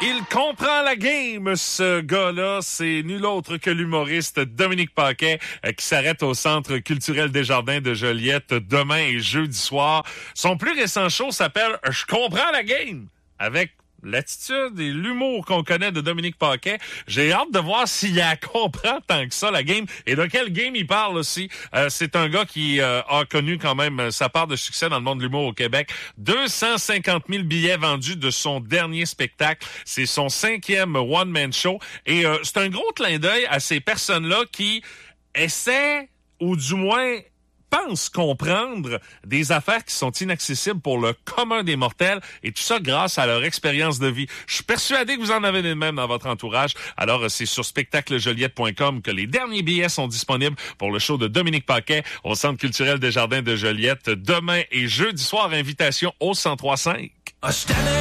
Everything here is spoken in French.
Il comprend la game, ce gars-là. C'est nul autre que l'humoriste Dominique Paquet qui s'arrête au Centre culturel Desjardins de Joliette demain et jeudi soir. Son plus récent show s'appelle « Je comprends la game » avec l'attitude et l'humour qu'on connaît de Dominique Paquet. J'ai hâte de voir s'il la comprend tant que ça, la game, et de quel game il parle aussi. C'est un gars qui a connu quand même sa part de succès dans le monde de l'humour au Québec. 250 000 billets vendus de son dernier spectacle. C'est son 5e one-man show. Et c'est un gros clin d'œil à ces personnes-là qui essaient, ou du moins pensent comprendre des affaires qui sont inaccessibles pour le commun des mortels, et tout ça grâce à leur expérience de vie. Je suis persuadé que vous en avez des mêmes dans votre entourage. Alors, c'est sur spectaclejoliette.com que les derniers billets sont disponibles pour le show de Dominique Paquet au Centre culturel Desjardins de Joliette demain et jeudi soir. Invitation au 103.5.